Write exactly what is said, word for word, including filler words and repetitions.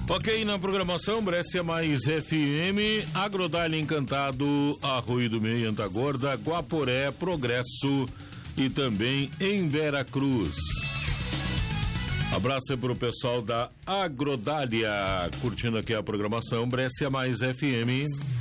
Ok, na programação Brescia Mais F M, Agrodália Encantado, Arroio do Meio, Antagorda, Guaporé, Progresso e também em Veracruz. Abraço para o pessoal da Agrodália, curtindo aqui a programação Brescia Mais F M.